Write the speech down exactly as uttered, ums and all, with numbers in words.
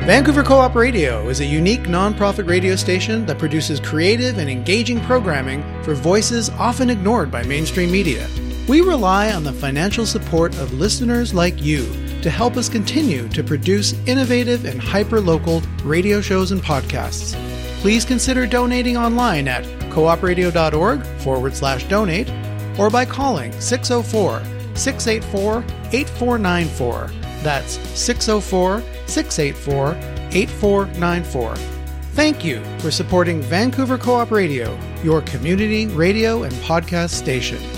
Vancouver Co-op Radio is a unique nonprofit radio station that produces creative and engaging programming for voices often ignored by mainstream media. We rely on the financial support of listeners like you to help us continue to produce innovative and hyper-local radio shows and podcasts. Please consider donating online at coopradio.org forward slash donate or by calling six oh four, six eight four, eight four nine four. That's six oh four, six eight four, eight four nine four. Thank you for supporting Vancouver Co-op Radio, your community radio and podcast station.